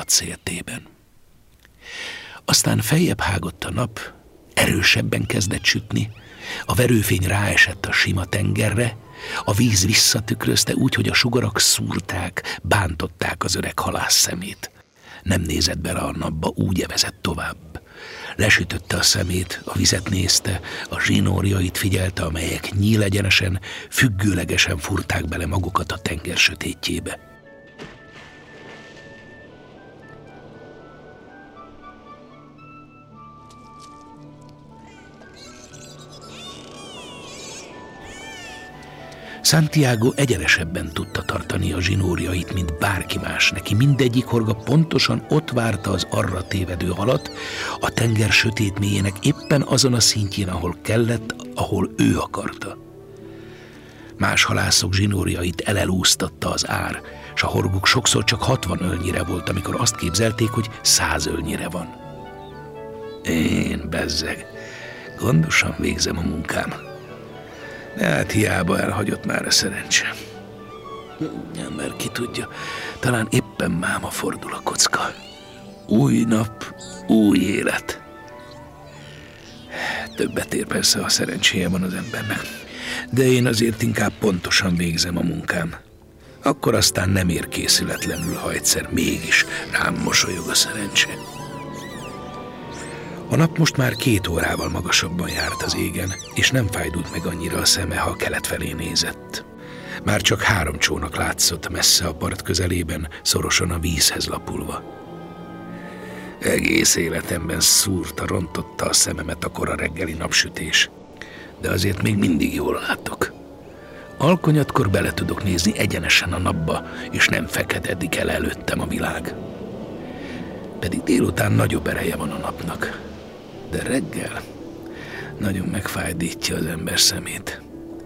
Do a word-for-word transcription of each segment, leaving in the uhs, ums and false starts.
széltében. Aztán feljebb hágott a nap, erősebben kezdett sütni, a verőfény ráesett a sima tengerre, a víz visszatükrözte úgy, hogy a sugarak szúrták, bántották az öreg halász szemét. Nem nézett bele a napba, úgy evezett tovább. Lesütötte a szemét, a vizet nézte, a zsinórjait figyelte, amelyek nyílegyenesen, függőlegesen furták bele magukat a tenger sötétjébe. Santiago egyenesebben tudta tartani a zsinórjait, mint bárki más. Neki mindegyik horga pontosan ott várta az arra tévedő halat, a tenger sötét mélyének éppen azon a szintjén, ahol kellett, ahol ő akarta. Más halászok zsinórjait elelúsztatta az ár, s a horguk sokszor csak hatvan ölnyire volt, amikor azt képzelték, hogy száz ölnyire van. Én, bezzeg, gondosan végzem a munkám. De hát hiába elhagyott már a szerencse. Ember ki tudja, talán éppen máma fordul a kocka. Új nap, új élet. Többet ér persze, a szerencséje van az embernek. De én azért inkább pontosan végzem a munkám. Akkor aztán nem ér készületlenül, ha egyszer mégis rám mosolyog a szerencse. A nap most már két órával magasabban járt az égen, és nem fájdult meg annyira a szeme, ha a kelet felé nézett. Már csak három csónak látszott messze a part közelében, szorosan a vízhez lapulva. Egész életemben szúrta, rontotta a szememet a kora reggeli napsütés, de azért még mindig jól látok. Alkonyatkor bele tudok nézni egyenesen a napba, és nem feketedik el előttem a világ. Pedig délután nagyobb ereje van a napnak. De reggel nagyon megfájdítja az ember szemét.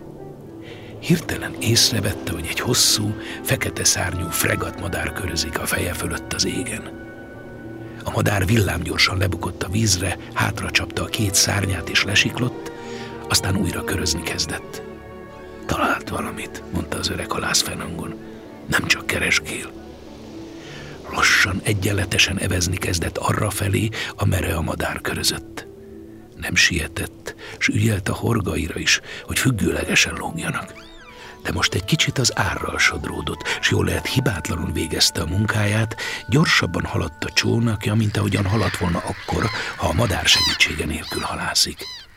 Hirtelen észrevette, hogy egy hosszú, fekete szárnyú fregattmadár körözik a feje fölött az égen. A madár villámgyorsan lebukott a vízre, hátra csapta a két szárnyát és lesiklott, aztán újra körözni kezdett. Talált valamit, mondta az öreg halász fennhangon. Nem csak keresgél. Lassan, egyenletesen evezni kezdett arrafelé, amerre a madár körözött. Nem sietett, s ügyelt a horgaira is, hogy függőlegesen lógjanak. De most egy kicsit az árral sodródott, s jól lehet hibátlanul végezte a munkáját, gyorsabban haladt a csónakja, mint ahogyan haladt volna akkor, ha a madár segítsége nélkül halászik.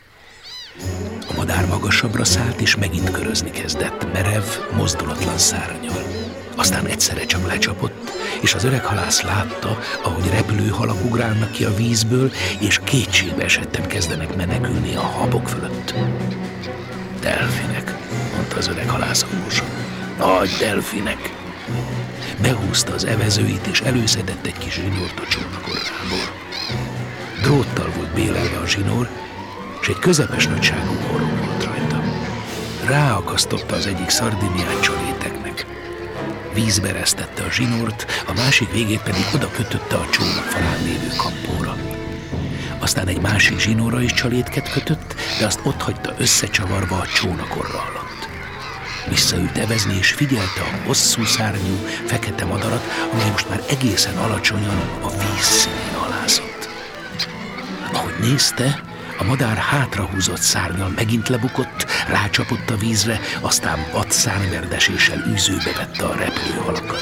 A madár magasabbra szállt, és megint körözni kezdett, merev, mozdulatlan szárnnyal. Aztán egyszerre csak lecsapott, és az öreg halász látta, ahogy repülő halak ugrálnak ki a vízből, és kétségbe esetten kezdenek menekülni a habok fölött. Delfinek, mondta az öreg halász hangosan. Nagy delfinek! Behúzta az evezőit, és előszedett egy kis zsinórt a csónakorrából. Dróttal volt bélelve a zsinór, és egy közepes nagyságú horog volt rajta. Ráakasztotta az egyik szardiniát csaléteknek. Vízbe eresztette a zsinórt, a másik végét pedig oda kötötte a csónak falán lévő kampóra. Aztán egy másik zsinórra is csalétket kötött, de azt ott hagyta összecsavarva a csónakorra alatt. Visszaült evezni, és figyelte a hosszú szárnyú, fekete madarat, amely most már egészen alacsonyan a víz színén halászott. Ahogy nézte, a madár hátrahúzott szárnnyal megint lebukott, rácsapott a vízre, aztán vad szárnyverdeséssel űzőbe vette a repülő halakat.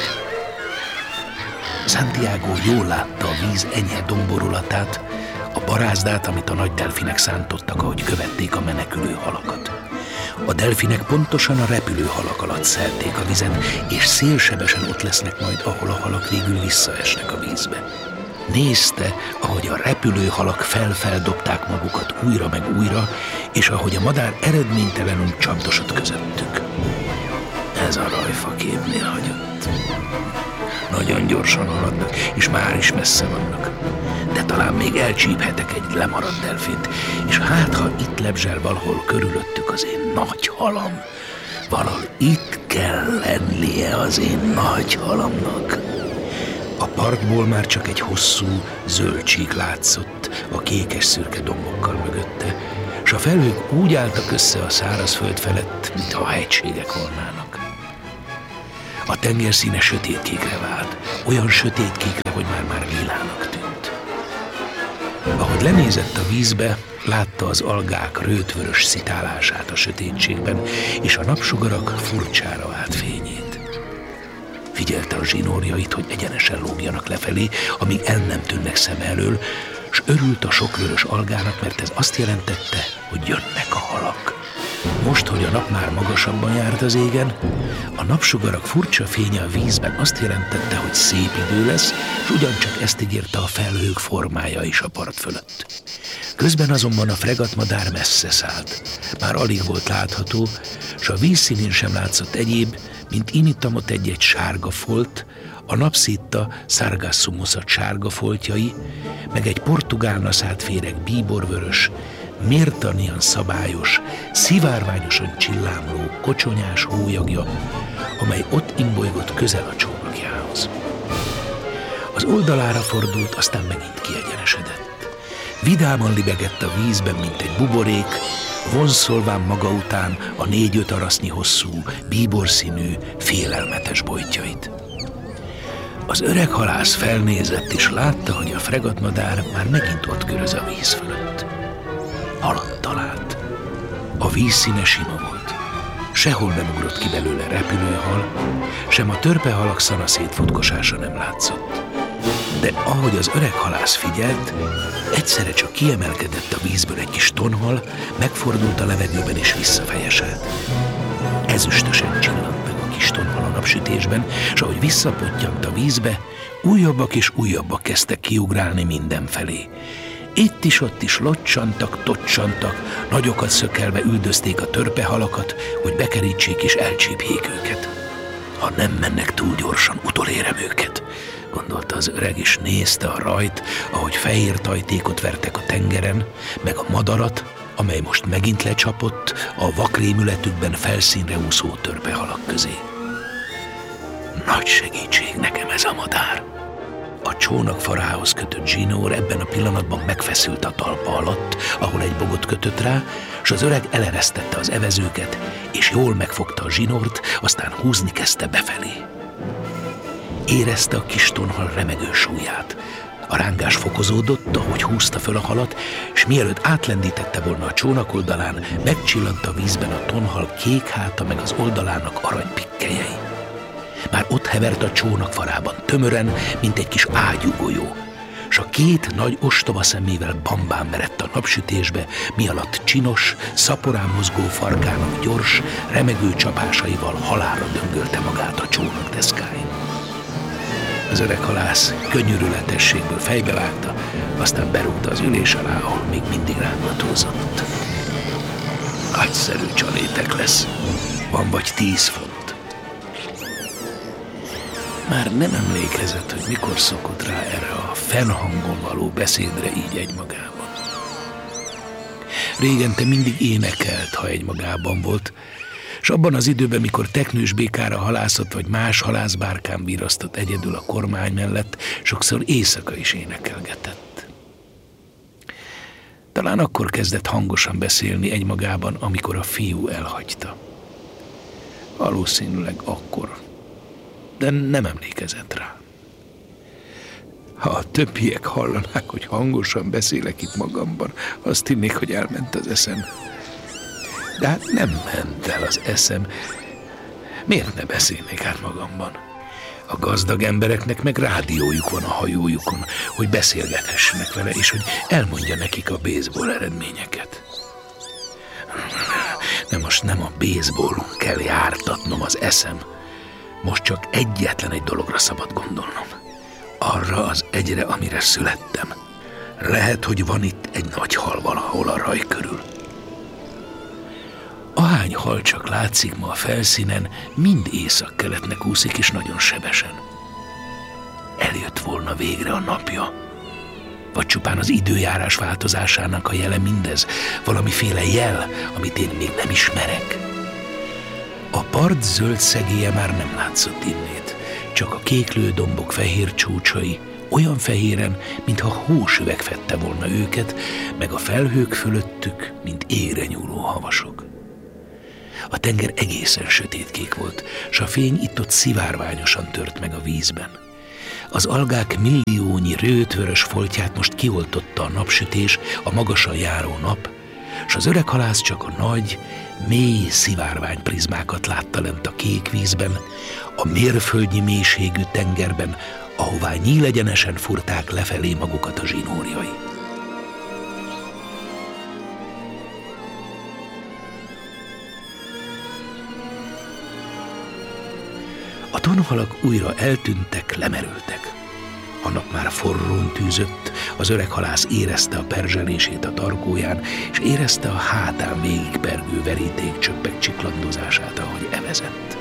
Santiago jól látta a víz enyhe domborulatát, a barázdát, amit a nagy delfinek szántottak, ahogy követték a menekülő halakat. A delfinek pontosan a repülő halak alatt szelték a vizet, és szélsebesen ott lesznek majd, ahol a halak végül visszaesnek a vízbe. Nézte, ahogy a repülőhalak felfeldobták magukat újra meg újra, és ahogy a madár eredménytelenül csapdosott közöttük. Ez a rajfa képnél hagyott. Nagyon gyorsan haladnak, és már is messze vannak. De talán még elcsíphetek egy lemaradt delfint, és hát, ha itt lebzsel valahol körülöttük az én nagy halam, valahol itt kell lennie az én nagy halamnak. A partból már csak egy hosszú, zöld csík látszott a kékes-szürke dombokkal mögötte, s a felhők úgy álltak össze a szárazföld felett, mintha hegységek volnának. A tenger színe sötétkékre vált, olyan sötétkékre, hogy már-már lilának tűnt. Ahogy lenézett a vízbe, látta az algák rőtvörös szitálását a sötétségben, és a napsugarak furcsára vált fényét. Figyelte a zsinórjait, hogy egyenesen lógjanak lefelé, amíg el nem tűnnek szem elől, s örült a sok vörös algának, mert ez azt jelentette, hogy jönnek a halak. Most, hogy a nap már magasabban járt az égen, a napsugarak furcsa fénye a vízben azt jelentette, hogy szép idő lesz, és ugyancsak ezt ígérte a felhők formája is a part fölött. Közben azonban a fregattmadár messze szállt. Már alig volt látható, s a vízszínén sem látszott egyéb, mint imitamot egy-egy sárga folt, a napszitta Sargassumusat sárga foltjai, meg egy portugál naszátféreg bíborvörös, mértanian szabályos, szivárványosan csillámló, kocsonyás hólyagja, amely ott imbolygott közel a csónakjához. Az oldalára fordult, aztán megint kiegyenesedett. Vidáman libegett a vízben, mint egy buborék, vonszolván maga után a négy-öt arasznyi hosszú, bíborszínű, félelmetes bojtjait. Az öreg halász felnézett, és látta, hogy a fregattmadár már megint ott köröz a víz fölött. Halat talált. A víz színe sima volt. Sehol nem ugrott ki belőle repülőhal, sem a törpehalak szanaszét futkosása nem látszott. De ahogy az öreg halász figyelt, egyszerre csak kiemelkedett a vízből egy kis tonhal, megfordult a levegőben és visszafejeselt. Ezüstösen csillant meg a kis tonhal a napsütésben, s ahogy visszapottyant a vízbe, újabbak és újabbak kezdtek kiugrálni mindenfelé. Itt is, ott is locsantak, tocsantak, nagyokat szökelve üldözték a törpehalakat, hogy bekerítsék és elcsípjék őket. Ha nem mennek túl gyorsan, utolérem őket, gondolta az öreg, és nézte a rajt, ahogy fehér tajtékot vertek a tengeren, meg a madarat, amely most megint lecsapott a vakrémületükben felszínre úszó törpehalak közé. Nagy segítség nekem ez a madár. A csónak farához kötött zsinór ebben a pillanatban megfeszült a talpa alatt, ahol egy bogot kötött rá, s az öreg eleresztette az evezőket, és jól megfogta a zsinort, aztán húzni kezdte befelé. Érezte a kis tonhal remegő súlyát. A rángás fokozódott, ahogy húzta föl a halat, és mielőtt átlendítette volna a csónak oldalán, megcsillant a vízben a tonhal kék háta meg az oldalának aranypikkelyei. Már ott hevert a csónak farában tömören, mint egy kis ágyúgolyó, s a két nagy ostoba szemével bambán merett a napsütésbe, mi alatt csinos, szaporán mozgó farkának gyors, remegő csapásaival halálra döngölte magát a csónak deszkáin. Az öreg halász könyörületességből fejbevágta, aztán berúgta az ülés alá, ahol még mindig rángatózott. Nagyszerű csalétek lesz, van vagy tíz font. Már nem emlékezett, hogy mikor szokott rá erre a fennhangon való beszédre így egymagában. Régente mindig énekelt, ha egymagában volt, s abban az időben, mikor teknős békára halászott, vagy más halászbárkán virasztott egyedül a kormány mellett, sokszor éjszaka is énekelgetett. Talán akkor kezdett hangosan beszélni egymagában, amikor a fiú elhagyta. Valószínűleg akkor, de nem emlékezett rá. Ha a többiek hallanák, hogy hangosan beszélek itt magamban, azt hinnék, hogy elment az eszem. De hát nem ment el az eszem. Miért ne beszélnék át magamban? A gazdag embereknek meg rádiójuk van a hajójukon, hogy beszélgethessenek vele, és hogy elmondja nekik a baseball eredményeket. De most nem a baseballon kell jártatnom az eszem. Most csak egyetlen egy dologra szabad gondolnom. Arra az egyre, amire születtem. Lehet, hogy van itt egy nagy hal valahol a raj körül. Ahány hal csak látszik ma a felszínen, mind északkeletnek úszik, és nagyon sebesen. Eljött volna végre a napja. Vagy csupán az időjárás változásának a jele mindez, valamiféle jel, amit én még nem ismerek. A part zöld szegélye már nem látszott innét, csak a kéklő dombok fehér csúcsai, olyan fehéren, mintha hósüveg fedte volna őket, meg a felhők fölöttük, mint égre nyúló havasok. A tenger egészen sötétkék volt, s a fény itt-ott szivárványosan tört meg a vízben. Az algák milliónyi rőtvörös foltját most kioltotta a napsütés, a magasan járó nap, s az öreg halász csak a nagy, mély szivárvány prizmákat látta lent a kék vízben, a mérföldnyi mélységű tengerben, ahová nyílegyenesen furták lefelé magukat a zsinórjai. A tonhalak újra eltűntek, lemerültek. A nap már forrón tűzött, az öreg halász érezte a perzselését a tarkóján, és érezte a hátán végigpergő verítékcsöppek csiklandozását, ahogy evezett.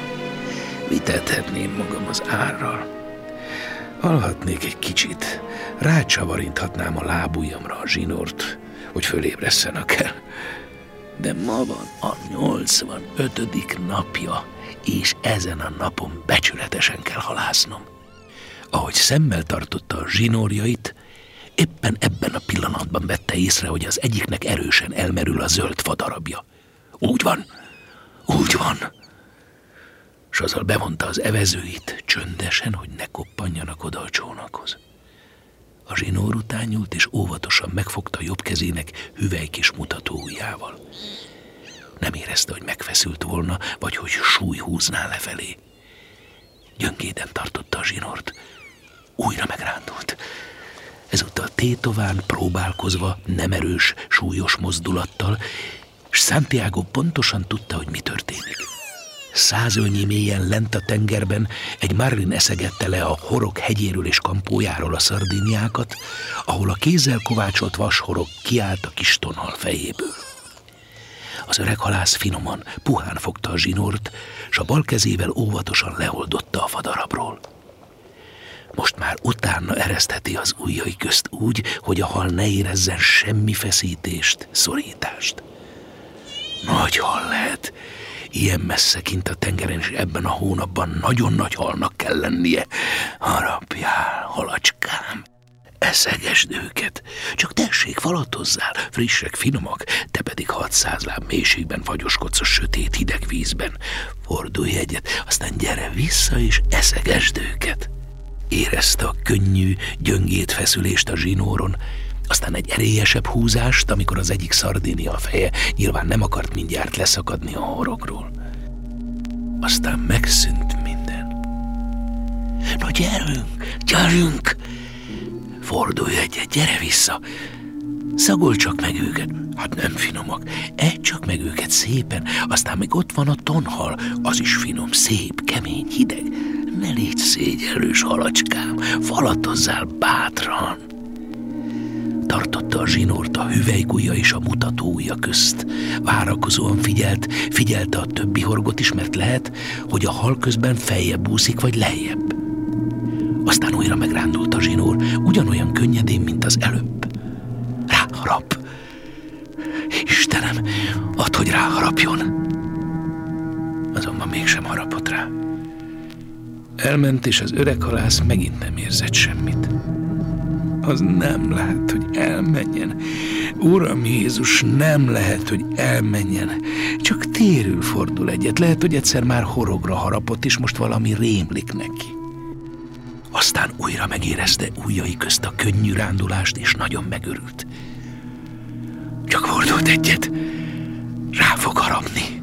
Vitethetném magam az árral. Alhatnék egy kicsit, rácsavarinthatnám a lábujjamra a zsinort, hogy fölébresszenek el. De ma van a nyolcvanötödik napja, és ezen a napon becsületesen kell halásznom. Ahogy szemmel tartotta a zsinórjait, éppen ebben a pillanatban vette észre, hogy az egyiknek erősen elmerül a zöld fadarabja. Úgy van, úgy van. S azzal bevonta az evezőit, csöndesen, hogy ne koppanjanak oda a csónakhoz. A zsinór után nyúlt, és óvatosan megfogta jobb kezének hüvely kis mutató ujjával. Nem érezte, hogy megfeszült volna, vagy hogy súly húzná lefelé. Gyöngéden tartotta a zsinort. Újra megrándult. Ezúttal tétován, próbálkozva, nem erős, súlyos mozdulattal, s Santiago pontosan tudta, hogy mi történik. Százölnyi mélyen lent a tengerben egy marlin eszegette le a horog hegyéről és kampójáról a szardíniákat, ahol a kézzel kovácsolt vashorog kiállt a kis tonhal fejéből. Az öreg halász finoman, puhán fogta a zsinort, s a bal kezével óvatosan leoldotta a fadarabról. Most már utána eresztheti az ujjai közt úgy, hogy a hal ne érezzen semmi feszítést, szorítást. Nagy hal lehet. Ilyen messze kint a tengeren, és ebben a hónapban nagyon nagy halnak kell lennie. Harapjál, halacskám, eszegesd őket. Csak tessék, falatozzál, frissek, finomak, te pedig hatszáz láb mélységben fagyoskodsz a sötét, hideg vízben. Fordulj egyet, aztán gyere vissza, és eszegesd őket. Érezte a könnyű, gyöngét feszülést a zsinóron, aztán egy erélyesebb húzást, amikor az egyik szardínia feje nyilván nem akart mindjárt leszakadni a horogról. Aztán megszűnt minden. No gyerünk, gyerünk! Fordulj egyet, gyere vissza! Szagolj csak meg őket! Hát nem finomak, edd csak meg őket szépen, aztán még ott van a tonhal, az is finom, szép, kemény, hideg. Ne légy szégyellős, halacskám, falatozzál bátran! Tartotta a zsinort a hüvelykujja és a mutatóujja közt. Várakozóan figyelt, figyelte a többi horgot is, mert lehet, hogy a hal közben feljebb úszik, vagy lejjebb. Aztán újra megrándult a zsinór, ugyanolyan könnyedén, mint az előbb. Ráharap! Istenem, add, hogy ráharapjon! Azonban mégsem harapott rá. Elment, és az öreg halász megint nem érzett semmit. Az nem lehet, hogy elmenjen. Uram Jézus, nem lehet, hogy elmenjen. Csak térül fordul egyet. Lehet, hogy egyszer már horogra harapott, és most valami rémlik neki. Aztán újra megérezte ujjai közt a könnyű rándulást, és nagyon megörült. Csak fordult egyet. Rá fog harapni.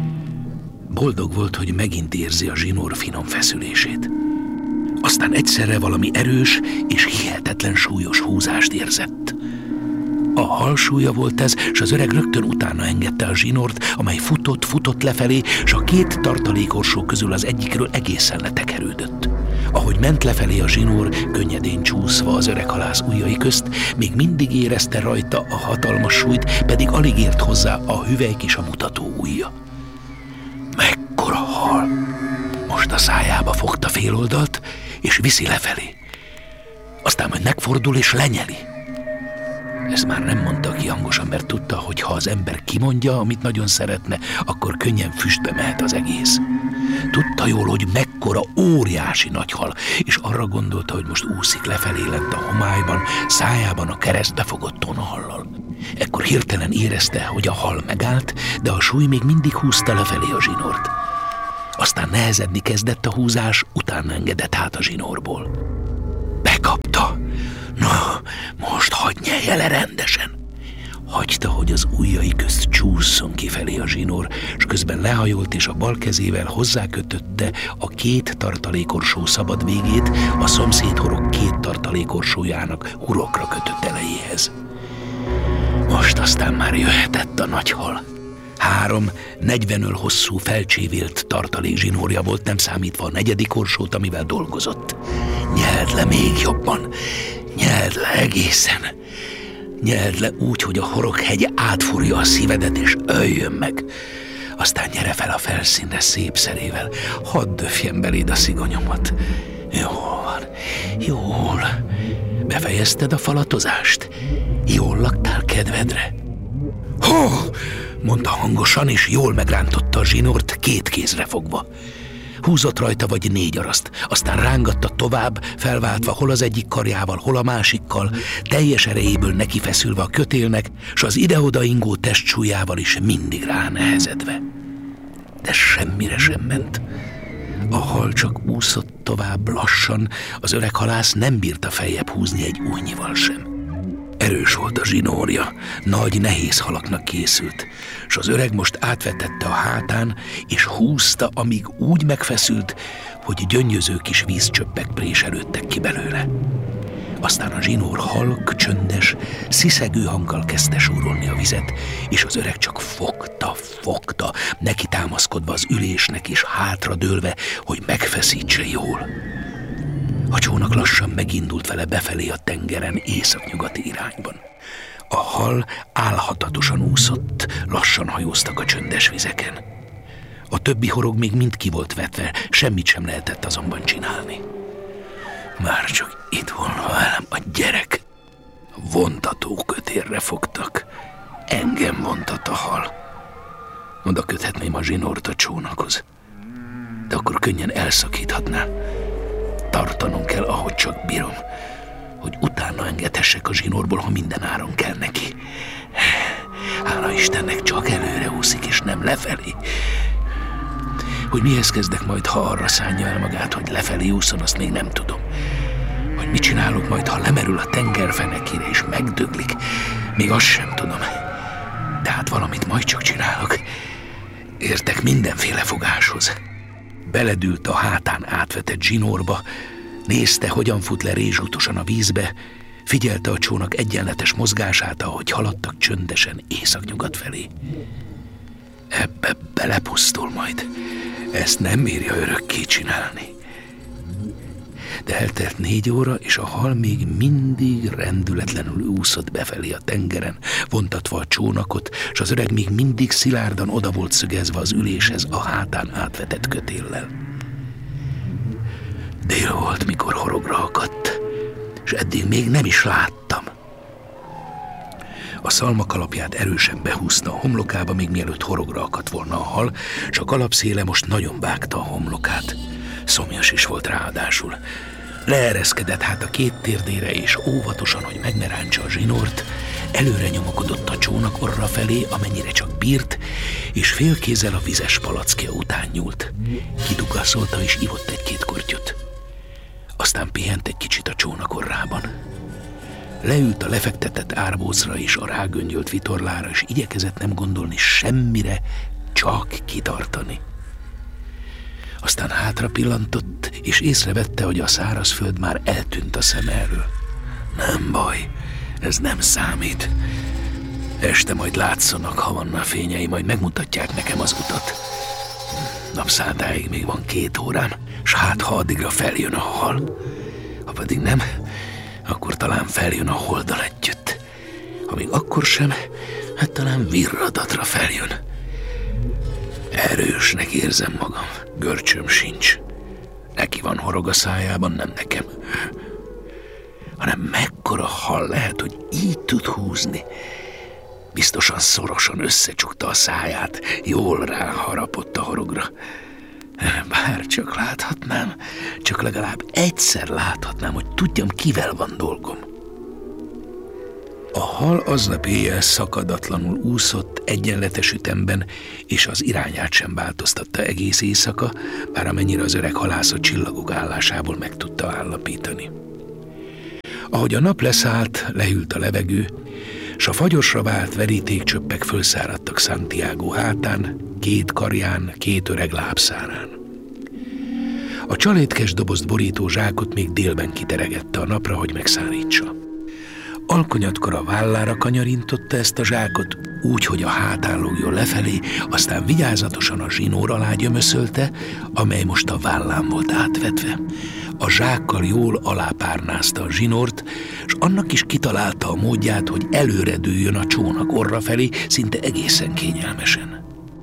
Boldog volt, hogy megint érzi a zsinór finom feszülését. Aztán egyszerre valami erős és hihetetlen súlyos húzást érzett. A hal súlya volt ez, s az öreg rögtön utána engedte a zsinort, amely futott, futott lefelé, s a két tartalékorsó közül az egyikről egészen letekerődött. Ahogy ment lefelé a zsinór, könnyedén csúszva az öreg halász ujjai közt, még mindig érezte rajta a hatalmas súlyt, pedig alig ért hozzá a hüvelyk és a mutató ujja. Mekkora hal! Most a szájába fogta féloldalt, és viszi lefelé. Aztán majd megfordul és lenyeli. Ezt már nem mondta ki hangosan, mert tudta, hogy ha az ember kimondja, amit nagyon szeretne, akkor könnyen füstbe mehet az egész. Tudta jól, hogy mekkora óriási nagy hal, és arra gondolta, hogy most úszik lefelé lent a homályban, szájában a keresztbe fogott tonhallal. Ekkor hirtelen érezte, hogy a hal megállt, de a súly még mindig húzta lefelé a zsinort. Aztán nehezedni kezdett a húzás, utána engedett hát a zsinórból. Bekapta. Na, most hagyj nyelje le rendesen. Hagyta, hogy az ujjai közt csúszson kifelé a zsinór, és közben lehajolt, és a bal kezével hozzákötötte a két tartalékorsó szabad végét a szomszéd horog két tartalékorsójának hurokra kötött elejéhez. Most aztán már jöhetett a nagy hal. Három negyvenöl hosszú felcsévélt tartalékzsinórja volt, nem számítva a negyedik orsót, amivel dolgozott. Nyeld le még jobban, nyeld le egészen. Nyeld le úgy, hogy a horoghegye átfúrja a szívedet, és öljön meg. Aztán gyere fel a felszínre szép szerével, hadd döfjen beléd a szigonyomat. Jól van, jól. Befejezted a falatozást? Jól laktál kedvedre? Hó! Mondta hangosan, és jól megrántotta a zsinort két kézre fogva. Húzott rajta vagy négy araszt, aztán rángatta tovább, felváltva hol az egyik karjával, hol a másikkal, teljes erejéből nekifeszülve a kötélnek, s az ide-oda ingó testsúlyával is mindig ránehezedve. De semmire sem ment. A hal csak úszott tovább lassan, az öreg halász nem bírta feljebb húzni egy újnyival sem. Erős volt a zsinórja, nagy, nehéz halaknak készült, s az öreg most átvetette a hátán, és húzta, amíg úgy megfeszült, hogy gyöngyöző kis vízcsöppek préselődtek ki belőle. Aztán a zsinór halk, csöndes, sziszegő hanggal kezdte súrolni a vizet, és az öreg csak fogta, fogta, neki támaszkodva az ülésnek, és hátra dőlve, hogy megfeszítse jól. A csónak lassan megindult vele befelé a tengeren északnyugati irányban. A hal álhatatosan úszott, lassan hajóztak a csöndes vizeken. A többi horog még mind ki volt vetve, semmit sem lehetett azonban csinálni. Már csak itt volna velem a gyerek. Vontatókötérre fogtak. Engem vontat a hal. Oda köthetném a zsinort a csónakhoz. De akkor könnyen elszakíthatná. Tartanom kell, ahogy csak bírom, hogy utána engedhessek a zsinórból, ha minden áron kell neki. Hála Istennek, csak előre úszik, és nem lefelé. Hogy mihez kezdek majd, ha arra szánja el magát, hogy lefelé úszon, azt még nem tudom. Hogy mit csinálok majd, ha lemerül a tenger fenekére, és megdöglik, még azt sem tudom. De hát valamit majd csak csinálok. Értek mindenféle fogáshoz. Beledült a hátán átvetett zsinórba, nézte, hogyan fut le rézsútosan a vízbe, figyelte a csónak egyenletes mozgását, ahogy haladtak csöndesen északnyugat felé. Ebbe belepusztul majd. Ezt nem bírja örökké csinálni. De eltelt négy óra, és a hal még mindig rendületlenül úszott befelé a tengeren, vontatva a csónakot, s az öreg még mindig szilárdan oda volt szögezve az üléshez a hátán átvetett kötéllel. Dél volt, mikor horogra akadt, és eddig még nem is láttam. A szalmakalapját erősen behúzta a homlokába, még mielőtt horogra akadt volna a hal, s a kalapszéle most nagyon vágta a homlokát. Szomjas is volt ráadásul. Leereszkedett hát a két térdére, és óvatosan, hogy meg ne rántsa a zsinort, előre nyomokodott a csónak orra felé, amennyire csak bírt, és félkézzel a vizes palackja után nyúlt. Kidugaszolta és ivott egy-két kortyot. Aztán pihent egy kicsit a csónak orrában. Leült a lefektetett árbócra és a rágöngyölt vitorlára, és igyekezett nem gondolni semmire, csak kitartani. Aztán hátra pillantott, és észrevette, hogy a szárazföld már eltűnt a szem elől. Nem baj, ez nem számít. Este majd látszanak, ha vannak fényei, majd megmutatják nekem az utat. Napszáldáig még van két órám, s hát ha addigra feljön a hal. Ha pedig nem, akkor talán feljön a holddal együtt. Ha még akkor sem, hát talán virradatra feljön. Erősnek érzem magam, görcsöm sincs. Neki van horog a szájában, nem nekem. Hanem mekkora hal lehet, hogy így tud húzni. Biztosan szorosan összecsukta a száját, jól ráharapott a horogra. Bár csak láthatnám, csak legalább egyszer láthatnám, hogy tudjam, kivel van dolgom. A hal aznap éjjel szakadatlanul úszott egyenletes ütemben, és az irányát sem változtatta egész éjszaka, bár amennyire az öreg halász a csillagok állásából meg tudta állapítani. Ahogy a nap leszállt, lehűlt a levegő, s a fagyosra vált verítékcsöppek fölszáradtak Santiago hátán, két karján, két öreg lábszárán. A csalétkes dobozt borító zsákot még délben kiteregette a napra, hogy megszárítsa. Alkonyatkor a vállára kanyarintotta ezt a zsákot, úgy, hogy a hátán lógjon lefelé, aztán vigyázatosan a zsinór alá gyömöszölte, amely most a vállán volt átvetve. A zsákkal jól alápárnázta a zsinort, s annak is kitalálta a módját, hogy előre dőljön a csónak orra felé, szinte egészen kényelmesen.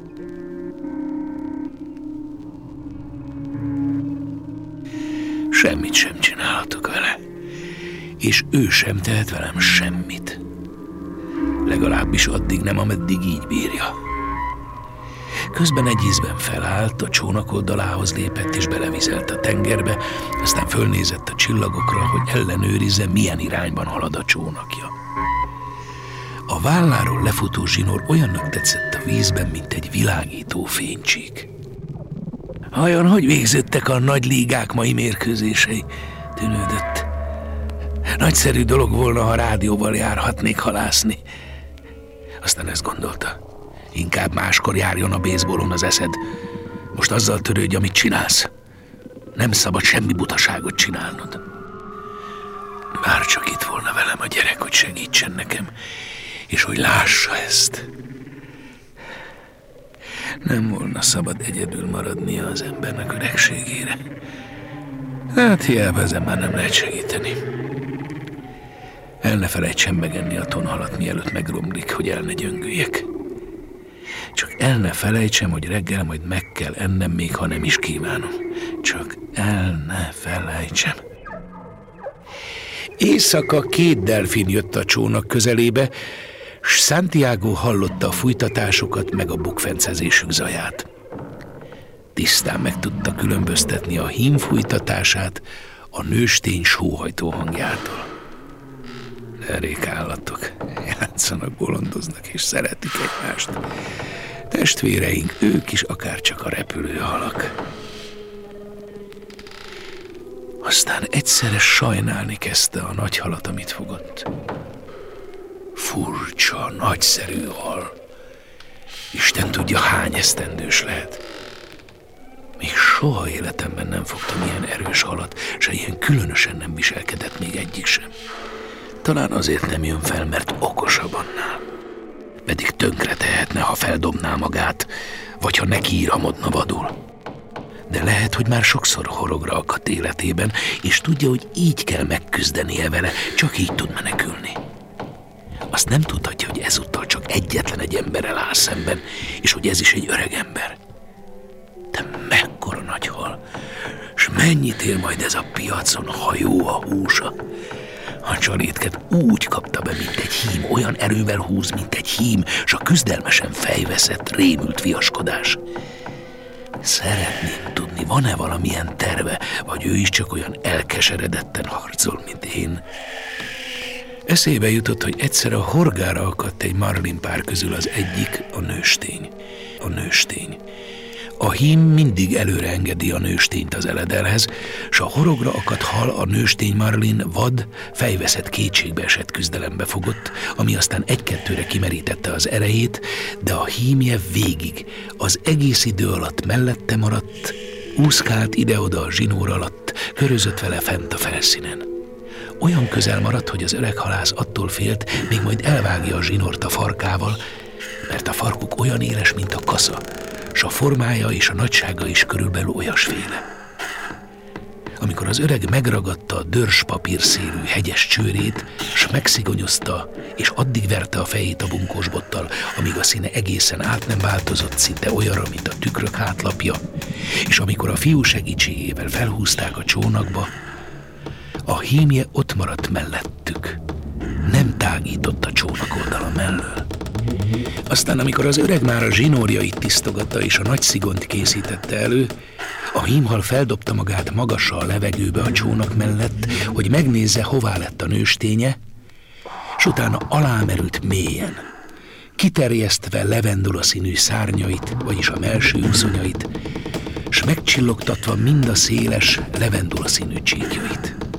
Semmit sem csinálhatok vele, és ő sem tehet velem semmit. Legalábbis addig nem, ameddig így bírja. Közben egy ízben felállt, a csónak oldalához lépett és belevizelt a tengerbe, aztán fölnézett a csillagokra, hogy ellenőrizze, milyen irányban halad a csónakja. A válláról lefutó zsinór olyannak tetszett a vízben, mint egy világító fénycsík. Vajon hogy végződtek a nagy ligák mai mérkőzései? Tűnődött. Nagyszerű dolog volna, ha rádióval járhatnék halászni. Aztán ezt gondolta. Inkább máskor járjon a baseballon az eszed. Most azzal törődj, amit csinálsz. Nem szabad semmi butaságot csinálnod. Bár csak itt volna velem a gyerek, hogy segítsen nekem, és hogy lássa ezt. Nem volna szabad egyedül maradnia az embernek öregségére. Hát hiába ezen már nem lehet segíteni. El ne felejtsem megenni a tonhalat, mielőtt megromlik, hogy el ne gyöngüljek. Csak el ne felejtsem, hogy reggel majd meg kell ennem, még ha nem is kívánom. Csak el ne felejtsem. Éjszaka két delfin jött a csónak közelébe, s Santiago hallotta a fújtatásokat meg a bukfencezésük zaját. Tisztán meg tudta különböztetni a hím fújtatását a nőstény sóhajtó hangjától. Derék állatok, játszanak, bolondoznak és szeretik egymást. Testvéreink, ők is akárcsak a repülő halak. Aztán egyszerre sajnálni kezdte a nagy halat, amit fogott. Furcsa, nagyszerű hal. Isten tudja, hány esztendős lehet. Még soha életemben nem fogtam ilyen erős halat, se ilyen különösen nem viselkedett még egyik sem. Talán azért nem jön fel, mert okosabb annál. Pedig tönkre tehetne, ha feldobná magát, vagy ha nekiíramodna vadul. De lehet, hogy már sokszor horogra akadt életében, és tudja, hogy így kell megküzdenie vele, csak így tud menekülni. Azt nem tudhatja, hogy ezúttal csak egyetlen egy emberrel áll szemben, és hogy ez is egy öreg ember. De mekkora nagy hal, s mennyit ér majd ez a piacon, ha jó a húsa. A csalétket úgy kapta be, mint egy hím, olyan erővel húz, mint egy hím, s a küzdelmesen fejveszett, rémült viaskodás. Szeretném tudni, van-e valamilyen terve, vagy ő is csak olyan elkeseredetten harcol, mint én. Eszébe jutott, hogy egyszer a horgára akadt egy marlin pár közül az egyik, a nőstény. A nőstény. A hím mindig előre engedi a nőstényt az eledelhez, s a horogra akadt hal a nőstény marlin vad, fejveszett kétségbe esett küzdelembe fogott, ami aztán egy-kettőre kimerítette az erejét, de a hímje végig, az egész idő alatt mellette maradt, úszkált ide-oda a zsinór alatt, körözött vele fent a felszínen. Olyan közel maradt, hogy az öreg halász attól félt, még majd elvágja a zsinort a farkával, mert a farkuk olyan éles, mint a kasza, s a formája és a nagysága is körülbelül olyasféle. Amikor az öreg megragadta a dörzs papírszélű hegyes csőrét, s megszigonyozta, és addig verte a fejét a bunkós bottal, amíg a színe egészen át nem változott, szinte olyanra, mint a tükrök hátlapja, és amikor a fiú segítségével felhúzták a csónakba, a hímje ott maradt mellettük. Nem tágított a csónak oldala mellől. Aztán, amikor az öreg már a zsinórjait tisztogatta és a nagy szigont készítette elő, a hímhal feldobta magát magasra a levegőbe a csónak mellett, hogy megnézze, hová lett a nősténye, s utána alámerült mélyen, kiterjesztve levendula színű szárnyait, vagyis a melső úszonyait, s megcsillogtatva mind a széles levendula színű csíkjait.